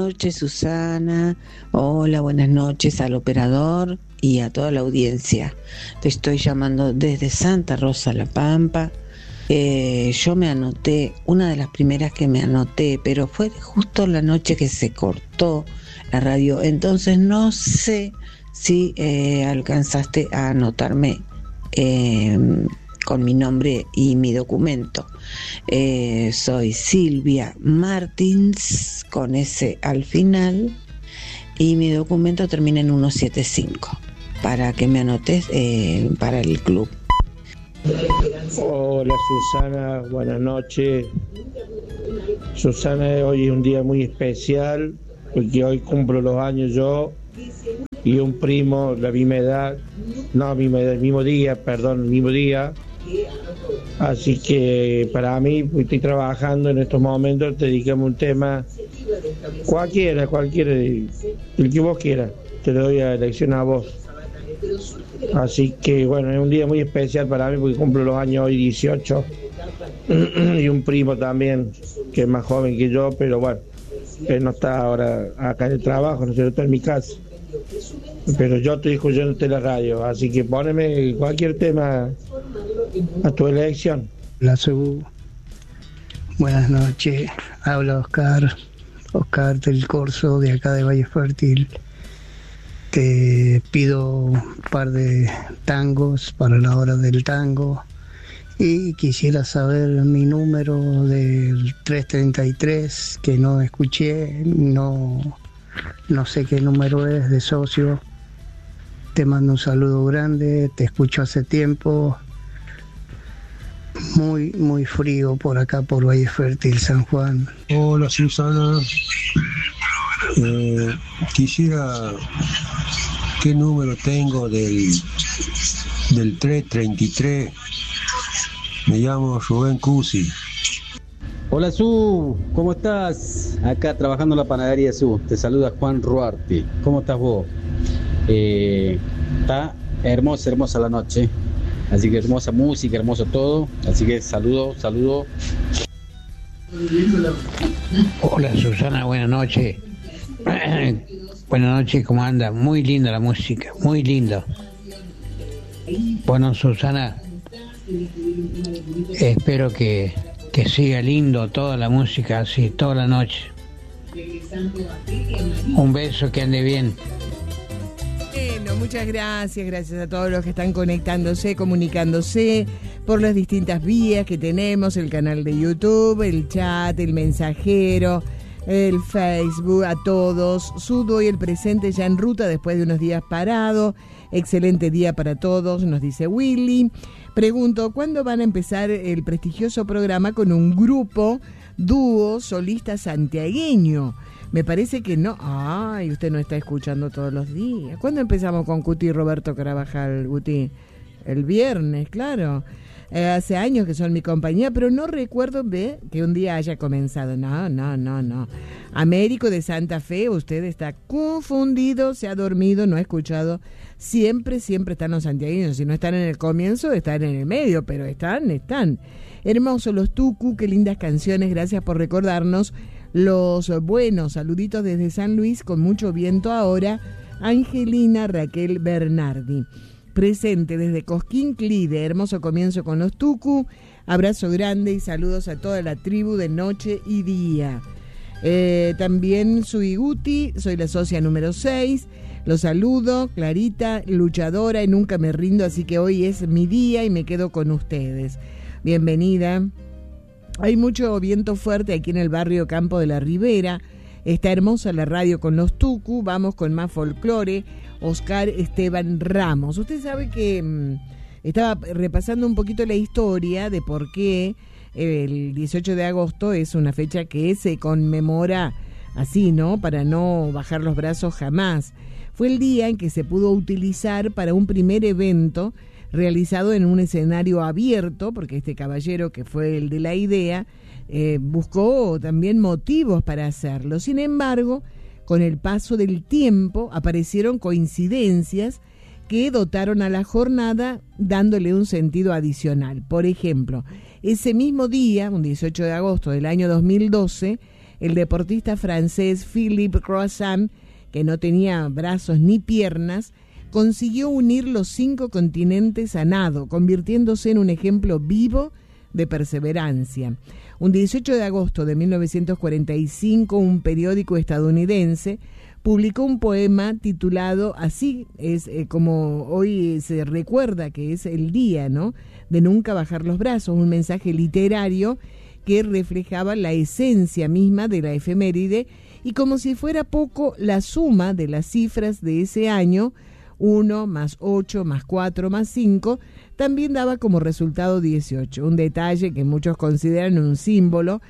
noches, Susana. Hola, buenas noches al operador y a toda la audiencia. Te estoy llamando desde Santa Rosa, La Pampa. Yo me anoté, una de las primeras que me anoté, pero fue justo la noche que se cortó la radio, entonces no sé si alcanzaste a anotarme con mi nombre y mi documento. Soy Silvia Martins, con S al final, y mi documento termina en 175, para que me anotes para el club. Hola Susana, buenas noches. Susana, hoy es un día muy especial porque hoy cumplo los años yo y un primo, el mismo día. Así que para mí, pues, estoy trabajando en estos momentos, te dedicamos un tema cualquiera, el que vos quieras, te lo doy a elección a vos. Así que bueno, es un día muy especial para mí porque cumplo los años hoy 18 y un primo también que es más joven que yo, pero bueno, él no está ahora acá en el trabajo, no sé, está en mi casa, pero yo estoy escuchándote la radio, así que poneme cualquier tema a tu elección. Hola Su, buenas noches, habla Oscar del Corso, de acá de Valle Fértil. Te pido un par de tangos para la hora del tango y quisiera saber mi número del 333 que no escuché, no sé qué número es de socio. Te mando un saludo grande, te escucho hace tiempo. Muy, muy frío por acá, por Valle Fértil, San Juan. Hola Susana, quisiera, ¿qué número tengo del 333? Me llamo Rubén Cusi. Hola Su, ¿cómo estás? Acá trabajando en la panadería Su, te saluda Juan Ruarte. ¿Cómo estás vos? Está hermosa la noche, así que hermosa música, hermoso todo, así que saludo. Hola Susana, buenas noches. Buenas noches, ¿cómo anda? Muy linda la música, muy linda. Bueno Susana, espero que siga lindo toda la música, así toda la noche. Un beso, que ande bien. Bueno, muchas gracias a todos los que están conectándose, comunicándose por las distintas vías que tenemos, el canal de YouTube, el chat, el mensajero, el Facebook, a todos. Sudo y el presente ya en ruta después de unos días parado. Excelente día para todos, nos dice Willy. Pregunto, ¿cuándo van a empezar el prestigioso programa con un grupo dúo solista santiagueño? Me parece que no. Ay, usted no está escuchando todos los días. ¿Cuándo empezamos con Cuti y Roberto Carabajal, Guti? El viernes, claro. Hace años que son mi compañía, pero no recuerdo que un día haya comenzado. No. Américo de Santa Fe, usted está confundido, se ha dormido, no ha escuchado. Siempre están los santiagueños. Si no están en el comienzo, están en el medio, pero están. Hermosos los Tucu, qué lindas canciones, gracias por recordarnos. Los buenos saluditos desde San Luis, con mucho viento ahora. Angelina Raquel Bernardi. Presente desde Cosquín Clide, hermoso comienzo con los Tucu. Abrazo grande y saludos a toda la tribu de noche y día. También soy Guti, soy la socia número 6. Los saludo, Clarita, luchadora y nunca me rindo, así que hoy es mi día y me quedo con ustedes. Bienvenida. Hay mucho viento fuerte aquí en el barrio Campo de la Ribera. Está hermosa la radio con los Tucu. Vamos con más folclore. Oscar Esteban Ramos. Usted sabe que estaba repasando un poquito la historia de por qué el 18 de agosto es una fecha que se conmemora así, ¿no? Para no bajar los brazos jamás. Fue el día en que se pudo utilizar para un primer evento realizado en un escenario abierto, porque este caballero, que fue el de la idea, buscó también motivos para hacerlo. Sin embargo, con el paso del tiempo aparecieron coincidencias que dotaron a la jornada dándole un sentido adicional. Por ejemplo, ese mismo día, un 18 de agosto del año 2012, el deportista francés Philippe Croissant, que no tenía brazos ni piernas, consiguió unir los 5 continentes a nado, convirtiéndose en un ejemplo vivo de perseverancia. Un 18 de agosto de 1945, un periódico estadounidense publicó un poema titulado así, es como hoy se recuerda que es el día, ¿no?, de nunca bajar los brazos, un mensaje literario que reflejaba la esencia misma de la efeméride, y como si fuera poco, la suma de las cifras de ese año, 1 más 8 más 4 más 5, también daba como resultado 18, un detalle que muchos consideran un símbolo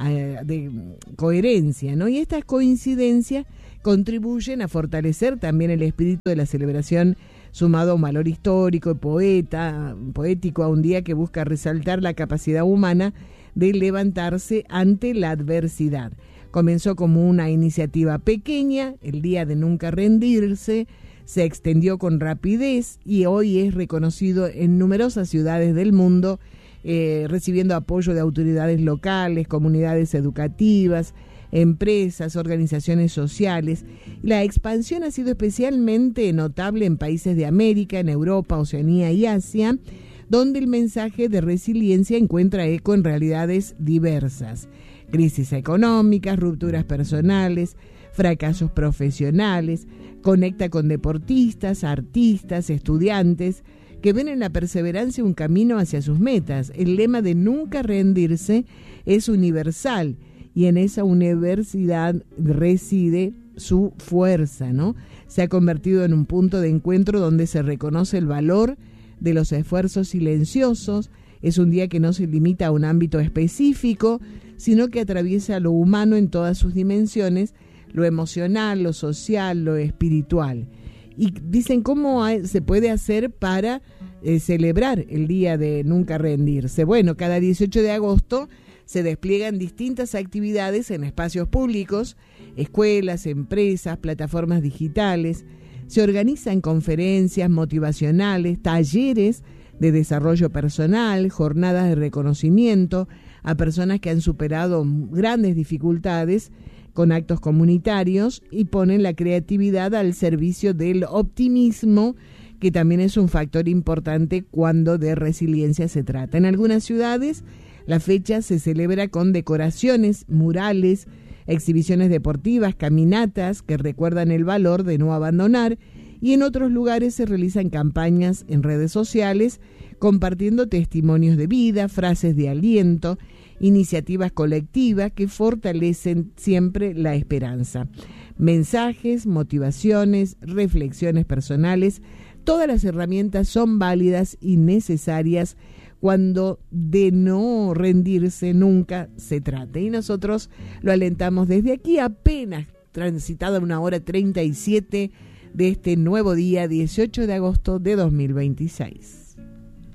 de coherencia, ¿no? Y estas coincidencias contribuyen a fortalecer también el espíritu de la celebración, sumado a un valor histórico y poético, a un día que busca resaltar la capacidad humana de levantarse ante la adversidad. Comenzó como una iniciativa pequeña, el día de nunca rendirse, se extendió con rapidez y hoy es reconocido en numerosas ciudades del mundo, recibiendo apoyo de autoridades locales, comunidades educativas, empresas, organizaciones sociales. La expansión ha sido especialmente notable en países de América, en Europa, Oceanía y Asia, donde el mensaje de resiliencia encuentra eco en realidades diversas: crisis económicas, rupturas personales, fracasos profesionales. Conecta con deportistas, artistas, estudiantes que ven en la perseverancia un camino hacia sus metas. El lema de nunca rendirse es universal y en esa universidad reside su fuerza, ¿no? Se ha convertido en un punto de encuentro donde se reconoce el valor de los esfuerzos silenciosos. Es un día que no se limita a un ámbito específico, sino que atraviesa lo humano en todas sus dimensiones, lo emocional, lo social, lo espiritual. Y dicen cómo se puede hacer para celebrar el día de nunca rendirse. Bueno, cada 18 de agosto se despliegan distintas actividades en espacios públicos, escuelas, empresas, plataformas digitales. Se organizan conferencias motivacionales, talleres de desarrollo personal, jornadas de reconocimiento a personas que han superado grandes dificultades con actos comunitarios y ponen la creatividad al servicio del optimismo, que también es un factor importante cuando de resiliencia se trata. En algunas ciudades la fecha se celebra con decoraciones, murales, exhibiciones deportivas, caminatas que recuerdan el valor de no abandonar, y en otros lugares se realizan campañas en redes sociales compartiendo testimonios de vida, frases de aliento, iniciativas colectivas que fortalecen siempre la esperanza. Mensajes, motivaciones, reflexiones personales, todas las herramientas son válidas y necesarias cuando de no rendirse nunca se trate. Y nosotros lo alentamos desde aquí, apenas transitada 1:37 de este nuevo día, 18 de agosto de 2026.